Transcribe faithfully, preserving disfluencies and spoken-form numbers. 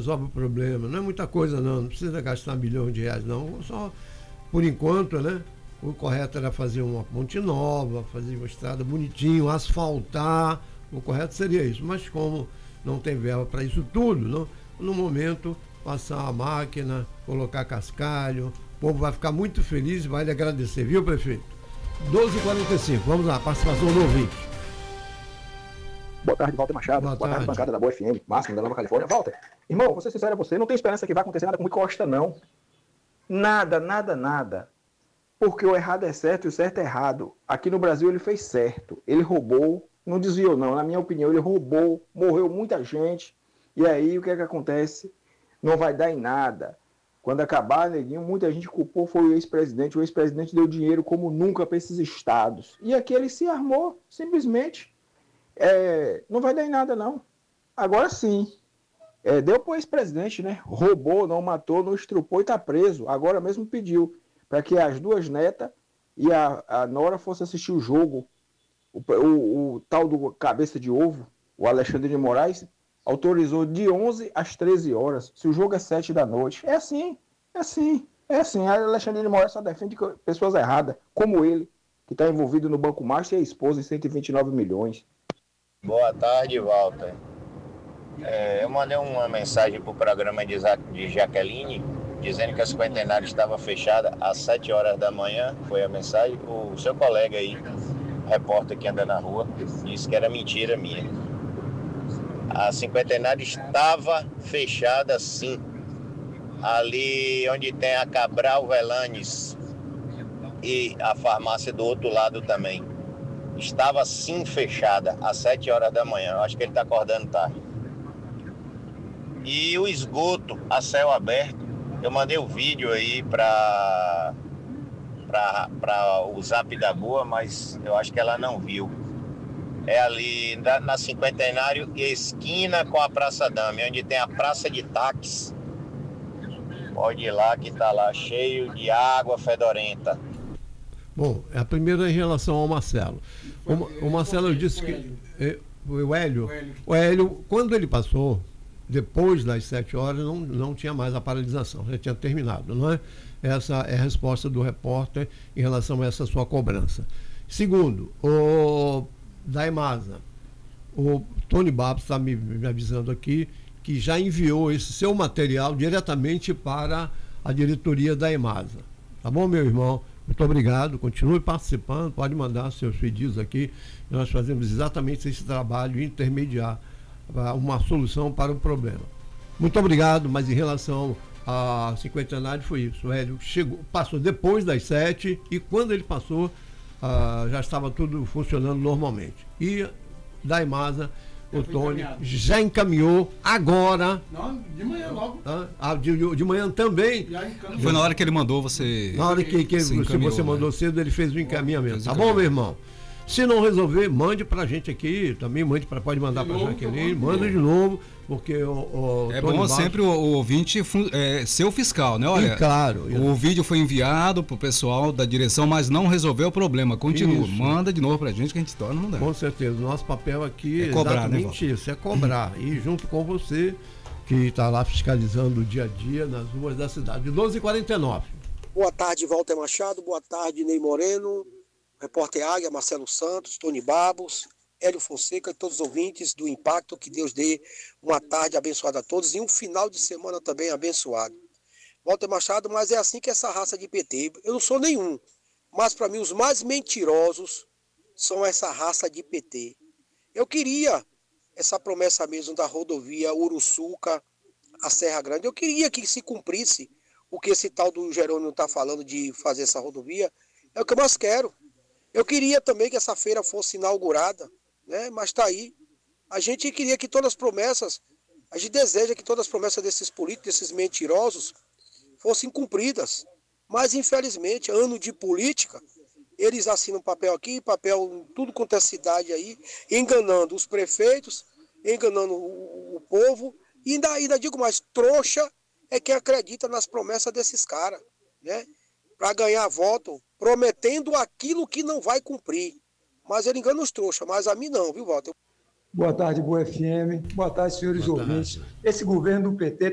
resolve o problema. Não é muita coisa não, não precisa gastar milhões de reais não. Só, por enquanto, né? O correto era fazer uma ponte nova, fazer uma estrada bonitinho, asfaltar. O correto seria isso. Mas como não tem verba para isso tudo, não, no momento, passar a máquina, colocar cascalho, o povo vai ficar muito feliz e vai lhe agradecer, viu, prefeito? doze e quarenta e cinco, vamos lá, participação do ouvinte. Boa tarde, Walter Machado. Boa, Boa tarde, tarde, bancada da Boa F M, Máximo da Nova Califórnia. Walter, irmão, vou ser sincero a você, não tem esperança que vai acontecer nada com o Rui Costa, não. Nada, nada, nada. Porque o errado é certo e o certo é errado. Aqui no Brasil ele fez certo. Ele roubou, não desviou não, na minha opinião, ele roubou, morreu muita gente. E aí o que é que acontece? Não vai dar em nada. Quando acabar, neguinho, muita gente culpou foi o ex-presidente. O ex-presidente deu dinheiro como nunca para esses estados. E aqui ele se armou, simplesmente. É, não vai dar em nada, não. Agora sim. É, deu para o ex-presidente, né? Roubou, não matou, não estrupou e está preso. Agora mesmo pediu para que as duas netas e a, a Nora fossem assistir o jogo. O, o, o tal do cabeça de ovo, o Alexandre de Moraes, autorizou de onze às treze horas. Se o jogo é sete da noite. É assim, é assim, é assim. A Alexandre de Moraes só defende pessoas erradas, como ele, que está envolvido no Banco Master e a esposa em cento e vinte e nove milhões. Boa tarde, Walter. É, eu mandei uma mensagem para o programa de, ja- de Jaqueline, dizendo que a cinquentenária estava fechada às sete horas da manhã. Foi a mensagem. O seu colega aí, repórter que anda na rua, disse que era mentira minha. A cinquentenária estava fechada sim. Ali onde tem a Cabral Velanes e a farmácia do outro lado também. Estava sim fechada às sete horas da manhã. Eu acho que ele está acordando tarde. E o esgoto a céu aberto, eu mandei o vídeo aí para para o Zap da Boa, mas eu acho que ela não viu. É ali na, na Cinquentenário e esquina com a Praça Dame, onde tem a praça de táxi. Pode ir lá que está lá cheio de água fedorenta. Bom, a primeira em relação ao Marcelo. O, o Marcelo disse que... é, o Hélio, o Hélio, quando ele passou, depois das sete horas, não, não tinha mais a paralisação, já tinha terminado, não é? Essa é a resposta do repórter em relação a essa sua cobrança. Segundo, o da EMASA, o Tony Babos está me, me avisando aqui que já enviou esse seu material diretamente para a diretoria da EMASA. Tá bom, meu irmão? Muito obrigado, continue participando, pode mandar seus pedidos aqui. Nós fazemos exatamente esse trabalho de intermediar uma solução para o problema. Muito obrigado, mas em relação a cinquentenário foi isso. O Hélio chegou, passou depois das sete e quando ele passou, ah, já estava tudo funcionando normalmente. E da EMASA, o Tony já encaminhou agora. Não, de manhã logo. Ah, de, de manhã também. Foi na hora que ele mandou você. Na hora que, que se você mandou, né? Cedo, ele fez o encaminhamento. Tá bom, meu irmão? Se não resolver, mande pra gente aqui, também mande pra, pode mandar de pra novo, Jaqueline, manda de novo, porque o, o É Tony bom Baixo, sempre o, o ouvinte é, ser o fiscal, né? Olha, e claro. O vídeo foi enviado pro pessoal da direção, mas não resolveu o problema. Continua, isso. Manda de novo pra gente que a gente torna não dá. Com certeza, o nosso papel aqui é é cobrar, exatamente né, isso, é cobrar. E junto com você, que está lá fiscalizando o dia a dia nas ruas da cidade. doze e quarenta e nove. Boa tarde, Walter Machado, boa tarde, Ney Moreno, repórter Águia, Marcelo Santos, Tony Babos, Hélio Fonseca e todos os ouvintes do Impacto, que Deus dê uma tarde abençoada a todos e um final de semana também abençoado. Walter Machado, mas é assim que essa raça de P T, eu não sou nenhum, mas para mim os mais mentirosos são essa raça de P T. Eu queria essa promessa mesmo da rodovia Uruçuca a Serra Grande, eu queria que se cumprisse o que esse tal do Jerônimo está falando de fazer essa rodovia, é o que eu mais quero. Eu queria também que essa feira fosse inaugurada, né? Mas está aí. A gente queria que todas as promessas, a gente deseja que todas as promessas desses políticos, desses mentirosos, fossem cumpridas. Mas, infelizmente, ano de política, eles assinam papel aqui, papel em tudo quanto é cidade aí, enganando os prefeitos, enganando o, o povo, e ainda, ainda digo mais, trouxa é quem acredita nas promessas desses caras, né? Para ganhar voto, prometendo aquilo que não vai cumprir. Mas ele engana os trouxas, mas a mim não, viu, Walter? Boa tarde, Boa F M. Boa tarde, senhores Boa ouvintes. Tarde. Esse governo do P T